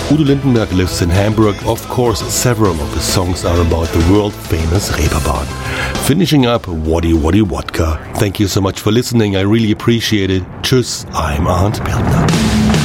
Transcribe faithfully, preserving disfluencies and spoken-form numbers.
Udo Lindenberg lives in Hamburg. Of course, several of his songs are about the world-famous Reeperbahn. Finishing up, Woddy Woddy Wodka. Thank you so much for listening. I really appreciate it. Tschüss, I'm Arndt Bergner.